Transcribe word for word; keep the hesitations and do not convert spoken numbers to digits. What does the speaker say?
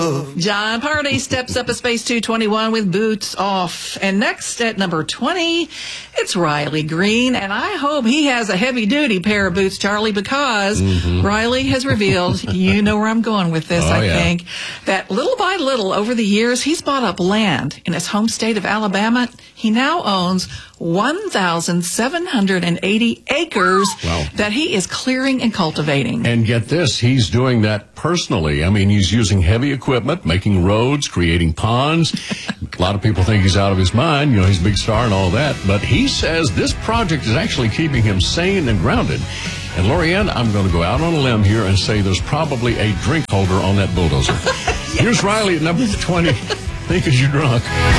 John Party steps up a Space two twenty-one with boots off. And next at number twenty, it's Riley Green. And I hope he has a heavy-duty pair of boots, Charlie, because mm-hmm. Riley has revealed, you know where I'm going with this, oh, I yeah. think, that little by little over the years, he's bought up land in his home state of Alabama. He now owns one thousand seven hundred eighty acres wow. that he is clearing and cultivating. And get this, he's doing that personally. I mean, he's using heavy equipment, making roads, creating ponds. A lot of people think he's out of his mind. You know, he's a big star and all that. But he says this project is actually keeping him sane and grounded. And Lorianne, I'm going to go out on a limb here and say there's probably a drink holder on that bulldozer. Yes. Here's Riley at number twenty. Think as you're drunk.